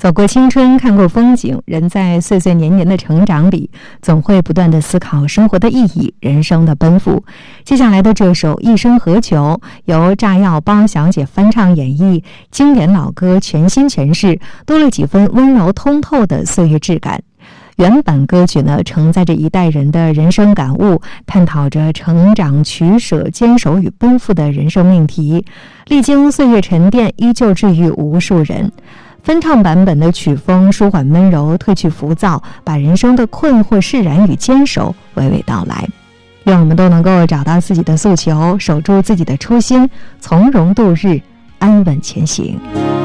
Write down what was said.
走过青春，看过风景，人在岁岁年年的成长里，总会不断地思考生活的意义，人生的奔赴。接下来的这首《一生何求》，由炸药包小姐翻唱演绎，经典老歌全新诠释，多了几分温柔通透的岁月质感。原版歌曲呢，承载着一代人的人生感悟，探讨着成长、取舍、坚守与奔赴的人生命题，历经岁月沉淀，依旧治愈无数人。翻唱版本的曲风舒缓温柔，褪去浮躁，把人生的困惑、释然与坚守娓娓道来。愿我们都能够找到自己的诉求，守住自己的初心，从容度日，安稳前行。